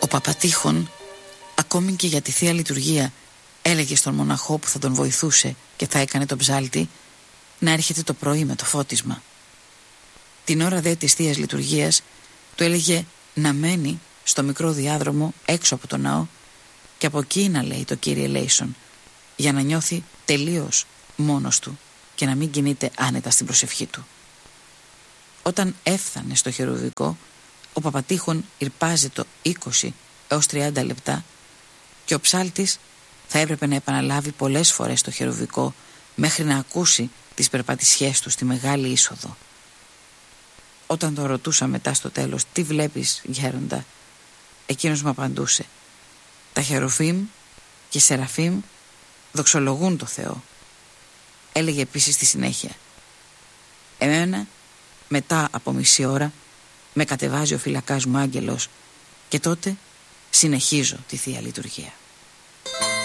Ο Παπατήχων, ακόμη και για τη Θεία Λειτουργία, έλεγε στον μοναχό που θα τον βοηθούσε και θα έκανε τον ψάλτη να έρχεται το πρωί με το φώτισμα. Την ώρα δε της Θείας Λειτουργίας του έλεγε να μένει στο μικρό διάδρομο έξω από το ναό και από εκεί να λέει το Κύριε Λέησον, για να νιώθει τελείως μόνος του και να μην κινείται άνετα στην προσευχή του. Όταν έφτανε στο χερουβικό, ο Παπατήχων ηρπάζει το 20 έως 30 λεπτά και ο ψάλτης θα έπρεπε να επαναλάβει πολλές φορές το χερουβικό μέχρι να ακούσει τις περπατησιές του στη μεγάλη είσοδο. Όταν το ρωτούσα μετά στο τέλος «Τι βλέπεις, γέροντα?», εκείνος μου απαντούσε «Τα χερουφίμ και σεραφίμ δοξολογούν το Θεό». Έλεγε επίσης στη συνέχεια «Εμένα μετά από μισή ώρα με κατεβάζει ο φυλακάς μου άγγελος και τότε συνεχίζω τη Θεία Λειτουργία».